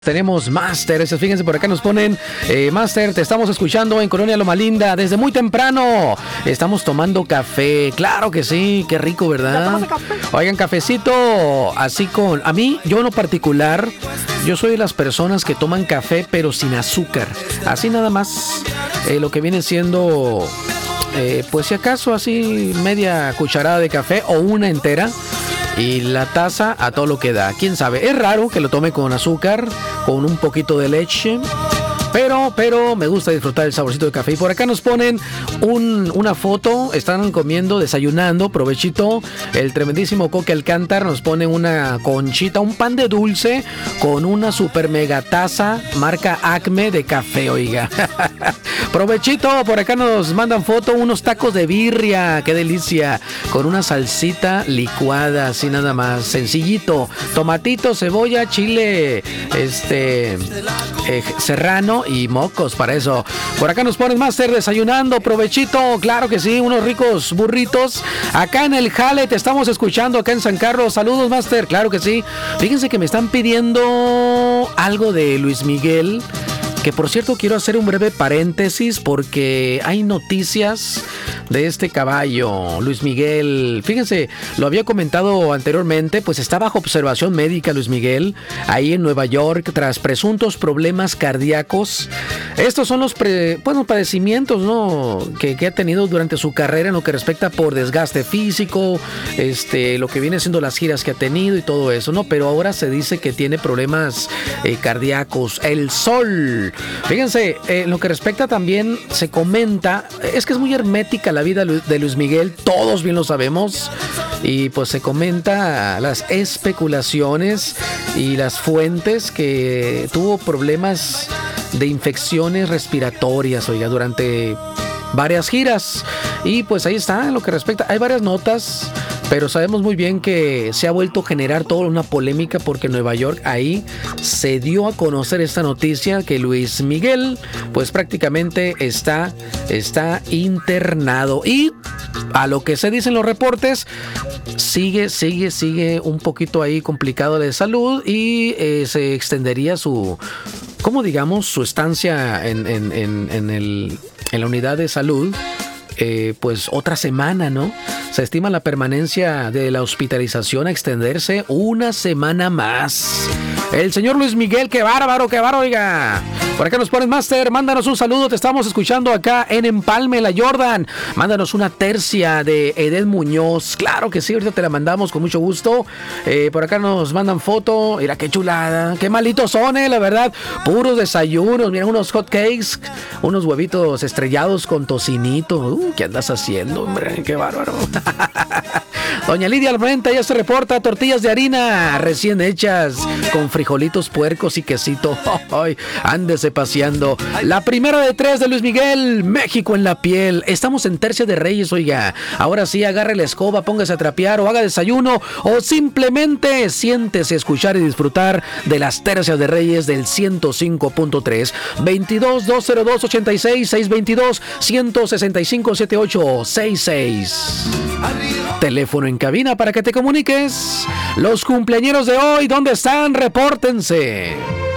Tenemos Master, fíjense, por acá nos ponen Master, te estamos escuchando en Colonia Loma Linda desde muy temprano. Estamos tomando café, claro que sí, qué rico, ¿verdad? Oigan, cafecito, así con... A mí, yo en lo particular, yo soy de las personas que toman café pero sin azúcar. Así nada más, lo que viene siendo, pues si acaso así media cucharada de café o una entera. Y la taza a todo lo que da. Quién sabe, es raro que lo tome con azúcar, con un poquito de leche, pero me gusta disfrutar el saborcito de café. Y por acá nos ponen una foto, están comiendo, desayunando, provechito. El tremendísimo Coque Alcántar nos pone una conchita, un pan de dulce con una super mega taza marca Acme de café, oiga. Provechito, por acá nos mandan foto, unos tacos de birria, qué delicia, con una salsita licuada, así nada más, sencillito, tomatito, cebolla, chile, serrano y mocos para eso. Por acá nos ponen Master desayunando, provechito, claro que sí, unos ricos burritos. Acá en el Jale te estamos escuchando, acá en San Carlos, saludos Master, claro que sí. Fíjense que me están pidiendo algo de Luis Miguel. Que por cierto quiero hacer un breve paréntesis porque hay noticias de este caballo, Luis Miguel. Fíjense, lo había comentado anteriormente, pues está bajo observación médica Luis Miguel, ahí en Nueva York, tras presuntos problemas cardíacos. Estos son los padecimientos, ¿no?, que ha tenido durante su carrera en lo que respecta por desgaste físico, lo que viene siendo las giras que ha tenido y todo eso, ¿no? Pero ahora se dice que tiene problemas cardíacos. El Sol. Fíjense, lo que respecta también se comenta, es que es muy hermética la vida de Luis Miguel, todos bien lo sabemos, y pues se comenta las especulaciones y las fuentes que tuvo problemas de infecciones respiratorias, oiga, durante varias giras, y pues ahí está en lo que respecta, hay varias notas. Pero sabemos muy bien que se ha vuelto a generar toda una polémica porque en Nueva York ahí se dio a conocer esta noticia que Luis Miguel pues prácticamente está internado. Y a lo que se dicen los reportes, sigue un poquito ahí complicado de salud y se extendería su estancia en la unidad de salud. Pues otra semana, ¿no? Se estima la permanencia de la hospitalización a extenderse una semana más. El señor Luis Miguel, qué bárbaro, oiga. Por acá nos pones Master, mándanos un saludo, te estamos escuchando acá en Empalme, La Jordan. Mándanos una tercia de Edén Muñoz. Claro que sí, ahorita te la mandamos con mucho gusto. Por acá nos mandan foto. Mira qué chulada, qué malitos son, la verdad. Puros desayunos, mira, unos hot cakes, unos huevitos estrellados con tocinito. ¿Qué andas haciendo, hombre? Qué bárbaro. Doña Lidia Albrenta ya se reporta, tortillas de harina recién hechas con frijolitos puercos y quesito. Ándese paseando. La primera de 3 de Luis Miguel, México en la piel. Estamos en Tercia de Reyes, oiga. Ahora sí, agarre la escoba, póngase a trapear o haga desayuno o simplemente siéntese a escuchar y disfrutar de las Tercias de Reyes del 105.3. 22-202-86 622-165-7866. Teléfono en cabina para que te comuniques. Los cumpleañeros de hoy, ¿dónde están? Repórtense.